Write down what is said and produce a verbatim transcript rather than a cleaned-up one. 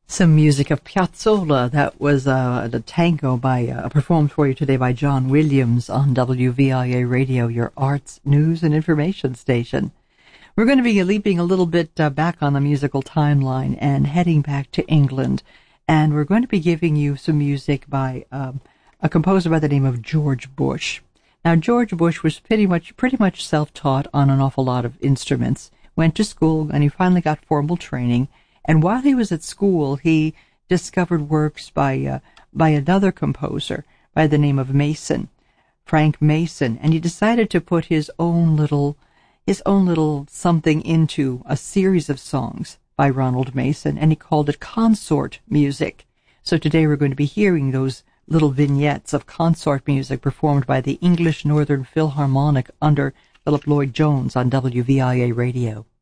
Some music of Piazzolla. That was uh, the tango by uh, performed for you today by John Williams on W V I A Radio, your arts, news, and information station. We're going to be leaping a little bit uh, back on the musical timeline and heading back to England, and we're going to be giving you some music by um, a composer by the name of George Bush. Now, George Bush was pretty much pretty much self-taught on an awful lot of instruments. Went to school, and he finally got formal training. And while he was at school, he discovered works by uh, by another composer by the name of Mason, Frank Mason, and he decided to put his own little his own little something into a series of songs by Ronald Mason, and he called it consort music. So today we're going to be hearing those little vignettes of consort music performed by the English Northern Philharmonic under Philip Lloyd Jones on W V I A Radio.